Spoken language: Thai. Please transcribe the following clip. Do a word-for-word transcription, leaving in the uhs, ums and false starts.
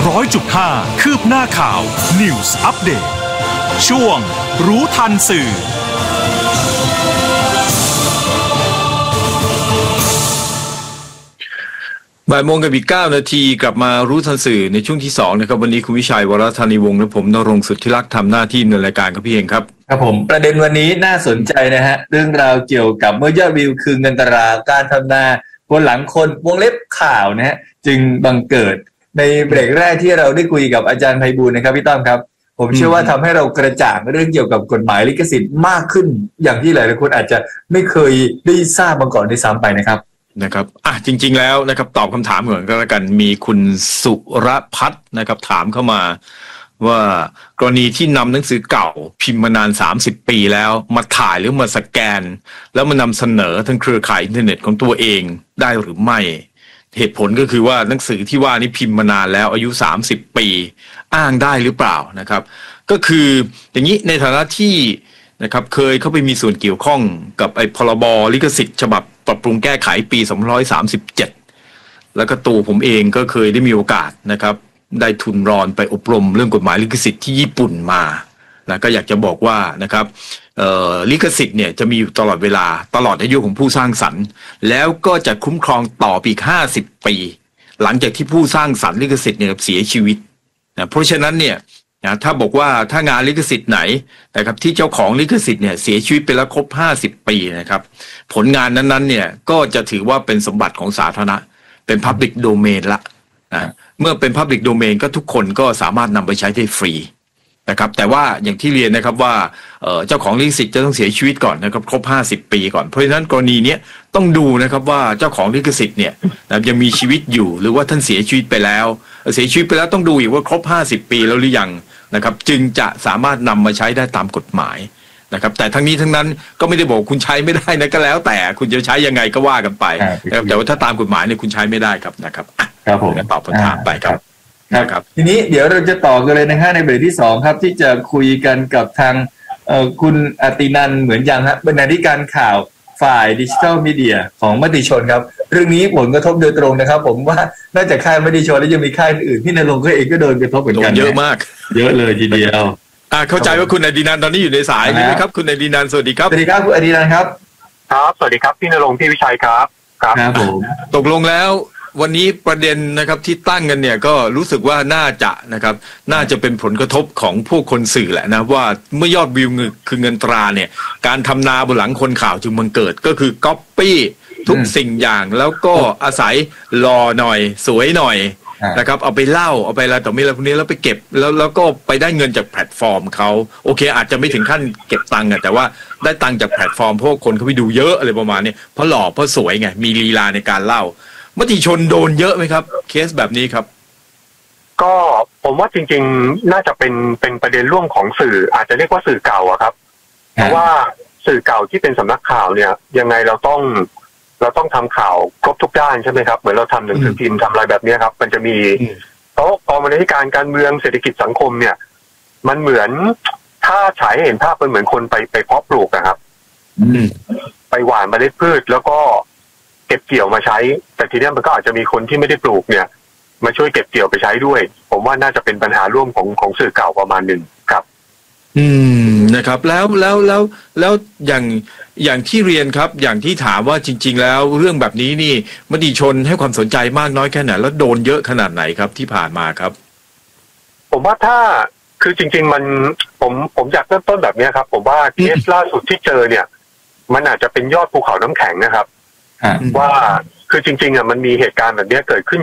ร้อยจุดห้าคืบหน้าข่าว News Update ช่วงรู้ทันสื่อบ่ายโมงกับอีกเก้านาทีกลับมารู้ทันสื่อในช่วงที่สองนะครับวันนี้คุณวิชัยวรธานีวงศ์และผมณรงค์สุทธิรักษ์ทำหน้าที่ในรายการครับพี่เองครับครับผมประเด็นวันนี้น่าสนใจนะฮะเรื่องราวเกี่ยวกับเมื่อยอดวิวคือเงินตราการทำนาบนหลังคนวงเล็บข่าวนะฮะจึงบังเกิดในเบรกแรกที่เราได้คุยกับอาจารย์ไพบูลย์นะครับพี่ต้อมครับผมเชื่อว่าทำให้เรากระจ่างเรื่องเกี่ยวกับกฎหมายลิขสิทธิ์มากขึ้นอย่างที่หลายๆคนอาจจะไม่เคยได้ทราบมาก่อนด้วยซ้ำไปนะครับนะครับอ่ะจริงๆแล้วนะครับตอบคำถามก่อนก็แล้วกันมีคุณสุรพัฒน์นะครับถามเข้ามาว่ากรณีที่นำหนังสือเก่าพิมพ์มานานสามสิบปีแล้วมาถ่ายหรือมาสแกนแล้วมานำเสนอทั้งเครือข่ายอินเทอร์เน็ตของตัวเองได้หรือไม่เหตุผลก็คือว่าหนังสือที่ว่านี้พิมพ์มานานแล้วอายุสามสิบปีอ้างได้หรือเปล่านะครับก็คืออย่างนี้ในฐานะที่นะครับเคยเข้าไปมีส่วนเกี่ยวข้องกับไอ้พรบลิขสิทธิ์ฉบับปรับปรุงแก้ไขปีสองพันห้าร้อยสามสิบเจ็ดแล้วก็ตัวผมเองก็เคยได้มีโอกาสนะครับได้ทุนรอนไปอบรมเรื่องกฎหมายลิขสิทธิ์ที่ญี่ปุ่นมานะก็อยากจะบอกว่านะครับเอ่อลิขสิทธิ์เนี่ยจะมีอยู่ตลอดเวลาตลอดอายุของผู้สร้างสรรค์แล้วก็จะคุ้มครองต่ออีกห้าสิบปีหลังจากที่ผู้สร้างสรรค์ลิขสิทธิ์เนี่ยเสียชีวิตนะเพราะฉะนั้นเนี่ยนะถ้าบอกว่าถ้างานลิขสิทธิ์ไหนนะครับที่เจ้าของลิขสิทธิ์เนี่ยเสียชีวิตไปแล้วครบห้าสิบปีนะครับผลงานนั้นๆเนี่ยก็จะถือว่าเป็นสมบัติของสาธารณะเป็น Public Domain ละนะเมื่อเป็น Public Domain ก็ทุกคนก็สามารถนำไปใช้ได้ฟรีนะครับแต่ว่าอย่างที่เรียนนะครับว่าเอ่อเจ้าของลิขสิทธิ์จะต้องเสียชีวิตก่อนนะครับครบห้าสิบปีก่อนเพราะฉะนั้นกรณีนี้ต้องดูนะครับว่าเจ้าของลิขสิทธิ์เนี่ยยังมีชีวิตอยู่หรือว่าท่านเสียชีวิตไปแล้วเสียชีวิตไปแล้วต้องดูอีกว่าครบห้าสิบปีแล้วหรือยังนะครับจึงจะสามารถนำมาใช้ได้ตามกฎหมายนะครับแต่ทั้งนี้ทั้งนั้นก็ไม่ได้บอกคุณใช้ไม่ได้นะก็แล้วแต่คุณจะใช้ยังไงก็ว่ากันไปนะครับแต่ว่าถ้าตามกฎหมายเนี่ยคุณใช้ไม่ได้ครับนะครับครับผมตอบคำถามไปครับนะครับทีนี้เดี๋ยวเราจะต่อกันเลยนะฮะในเบรกที่สองครับที่จะคุยกันกับทางเอ่อคุณอตินันท์เหมือนยังฮะบรรณาธิการข่าวฝ่ายดิจิทัลมีเดียของมติชนครับเรื่องนี้ผลกระทบโดยตรงนะครับผมว่านอกจากค่ายมติชนแล้วยังมีค่ายอื่นที่นรงค์ก็เองก็โดนกระทบเหมือนกันเยอะมากเยอะเลยทีเดียวอ่าเข้าใจว่าคุณอตินันท์ตอนนี้อยู่ในสายนี่นะครับคุณอตินันท์สวัสดีครับสวัสดีครับคุณอตินันท์ครับครับสวัสดีครับพี่นรงค์พี่วิชัยครับครับครับผมตกลงแล้ววันนี้ประเด็นนะครับที่ตั้งกันเนี่ยก็รู้สึกว่าน่าจะนะครับน่าจะเป็นผลกระทบของพวกคนสื่อแหละนะว่าเมื่อยอดวิวคือเงินตราเนี่ยการทำนาบนหลังคนข่าวจึงบังเกิดก็คือก๊อปปี้ทุกสิ่งอย่างแล้วก็อาศัยรอหน่อยสวยหน่อยนะครับเอาไปเล่าเอาไปอะไรต่อมีอะไรพวกนี้แล้วไปเก็บแล้วแล้วก็ไปได้เงินจากแพลตฟอร์มเขาโอเคอาจจะไม่ถึงขั้นเก็บตังค์แต่ว่าได้ตังค์จากแพลตฟอร์มเพราะคนเขาไปดูเยอะอะไรประมาณนี้เพราะหล่อเพราะสวยไงมีลีลาในการเล่ามติชนโดนเยอะไหมครับเคสแบบนี้ครับก็ผมว่าจริงๆน่าจะเป็นเป็นประเด็นร่วมของสื่ออาจจะเรียกว่าสื่อเก่าอะครับเพราะว่าสื่อเก่าที่เป็นสำนักข่าวเนี่ยยังไงเราต้องเราต้องทำข่าวครบทุกด้านใช่ไหมครับเหมือนเราทำหนังสือพิมพ์ทำอะไรแบบนี้ครับมันจะมีโต๊ะกองบรรณาธิการการเมืองเศรษฐกิจสังคมเนี่ยมันเหมือนถ้าฉายให้เห็นภาพเป็นเหมือนคนไปไปเพาะปลูกนะครับไปหว่านเมล็ดพืชแล้วก็เก็บเกี่ยวมาใช้แต่ทีนี้มันก็อาจจะมีคนที่ไม่ได้ปลูกเนี่ยมาช่วยเก็บเกี่ยวไปใช้ด้วยผมว่าน่าจะเป็นปัญหาร่วมของของสื่อเก่าประมาณหนึ่งครับอืมนะครับแล้วแล้วแล้วแล้วอย่างอย่างที่เรียนครับอย่างที่ถามว่าจริงๆแล้วเรื่องแบบนี้นี่มติชนให้ความสนใจมากน้อยแค่ไหนแล้วโดนเยอะขนาดไหนครับที่ผ่านมาครับผมว่าถ้าคือจริงๆมันผมผมอยากเริ่มต้นแบบนี้ครับผมว่าเคสล่าสุดที่เจอเนี่ยมันอาจจะเป็นยอดภูเขาน้ำแข็งนะครับว่าคือจริงๆอ่ะมันมีเหตุการณ์แบบนี้เกิดขึ้น